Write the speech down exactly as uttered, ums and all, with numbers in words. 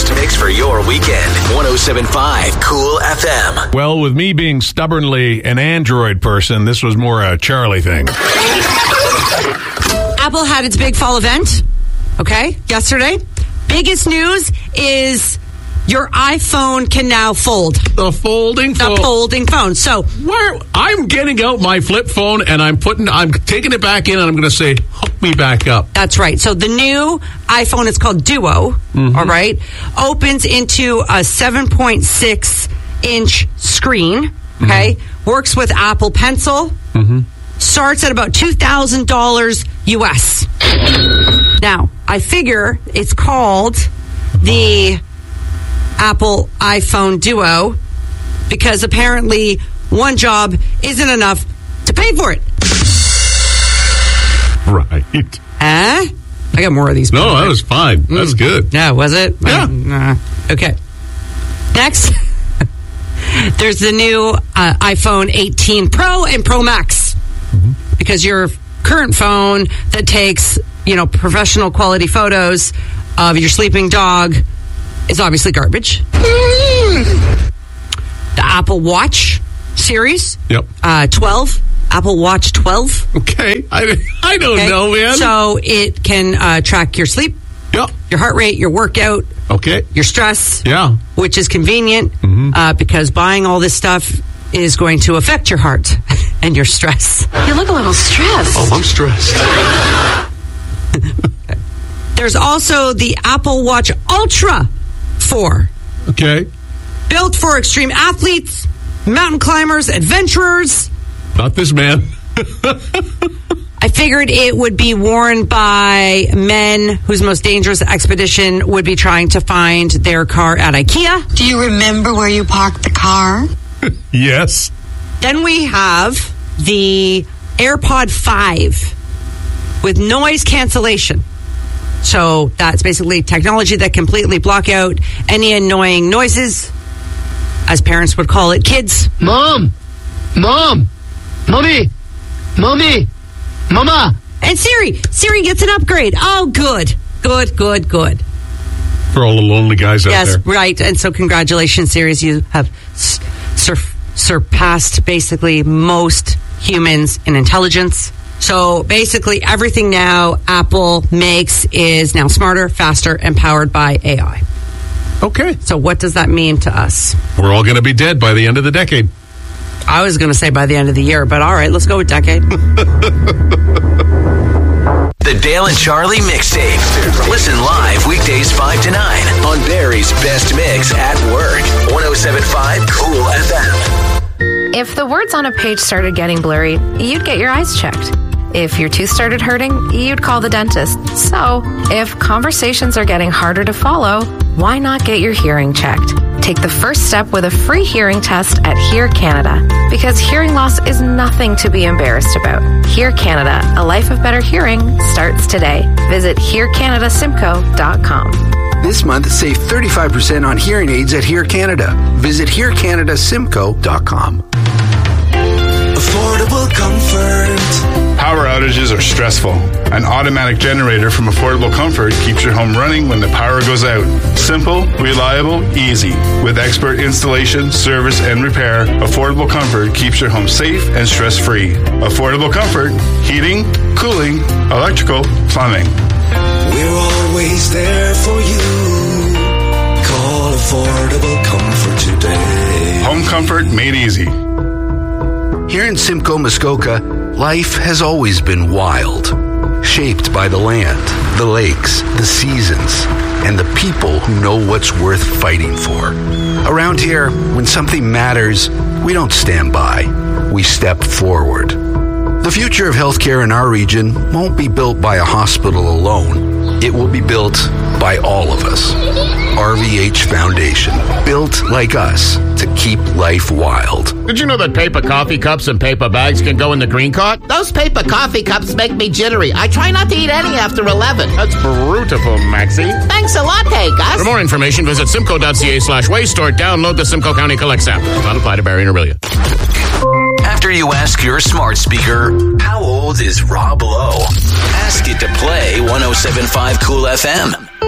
best mix for your weekend. one oh seven point five Cool F M. Well, with me being stubbornly an Android person, this was more a Charlie thing. Apple had its big fall event, okay, yesterday. Biggest news is your iPhone can now fold. The folding phone. The folding phone. So where I'm getting out my flip phone and I'm putting, I'm taking it back in and I'm going to say, hook me back up. That's right. So the new iPhone is called Duo, mm-hmm. all right, opens into a seven point six inch screen, okay, mm-hmm. works with Apple Pencil, mm-hmm. starts at about two thousand dollars U S. Now, I figure it's called the Apple iPhone Duo because apparently one job isn't enough to pay for it. Right. Huh? I got more of these. No, that was fine. Mm. That's good. Yeah, was it? Yeah. Uh, okay. Next, there's the new uh, iPhone eighteen Pro and Pro Max. Mm-hmm. Because your current phone that takes, you know, professional quality photos of your sleeping dog is obviously garbage. The Apple Watch series. Yep. Uh, twelve. Apple Watch twelve. Okay. I, I don't okay. know, man. So it can uh, track your sleep. Yep. Your heart rate, your workout. Okay. Your stress. Yeah. Which is convenient mm-hmm. uh, because buying all this stuff is going to affect your heart and your stress. You look a little stressed. Oh, I'm stressed. Okay. There's also the Apple Watch Ultra four. Okay. Built for extreme athletes, mountain climbers, adventurers. Not this man. I figured it would be worn by men whose most dangerous expedition would be trying to find their car at IKEA. Do you remember where you parked the car? Yes. Then we have the AirPod five with noise cancellation. So that's basically technology that completely block out any annoying noises, as parents would call it, kids. Mom! Mom! Mommy! Mommy! Mama! And Siri. Siri gets an upgrade. Oh, good. Good, good, good. For all the lonely guys out yes, there. Yes, right. And so congratulations, Siri. You have sur- surpassed basically most humans in intelligence. So basically everything now Apple makes is now smarter, faster, and powered by A I. Okay. So what does that mean to us? We're all going to be dead by the end of the decade. I was going to say by the end of the year, but all right, let's go with decade. The Dale and Charlie Mixtape. Listen live weekdays five to nine on Barry's Best Mix at work. one oh seven point five Cool F M. If the words on a page started getting blurry, you'd get your eyes checked. If your tooth started hurting, you'd call the dentist. So, if conversations are getting harder to follow, why not get your hearing checked? Take the first step with a free hearing test at Hear Canada. Because hearing loss is nothing to be embarrassed about. Hear Canada, a life of better hearing, starts today. Visit hear canada simcoe dot com. This month, save thirty-five percent on hearing aids at Hear Canada. Visit hear canada simcoe dot com. Affordable comfort. Power outages are stressful. An automatic generator from Affordable Comfort keeps your home running when the power goes out. Simple, reliable, easy. With expert installation, service, and repair, Affordable Comfort keeps your home safe and stress-free. Affordable Comfort, heating, cooling, electrical, plumbing. We're always there for you. Call Affordable Comfort today. Home comfort made easy. Here in Simcoe, Muskoka, life has always been wild, shaped by the land, the lakes, the seasons, and the people who know what's worth fighting for. Around here, when something matters, we don't stand by, we step forward. The future of healthcare in our region won't be built by a hospital alone. It will be built by all of us. R V H Foundation, built like us to keep life wild. Did you know that paper coffee cups and paper bags can go in the green cart? Those paper coffee cups make me jittery. I try not to eat any after eleven. That's beautiful, Maxie. Thanks a lot, hey, Gus. For more information, visit simcoe.ca slash waste or download the Simcoe County Collect app. Does not apply to Barrie and Aurelia. After you ask your smart speaker, how old is Rob Lowe? Ask it to play one oh seven point five Cool F M.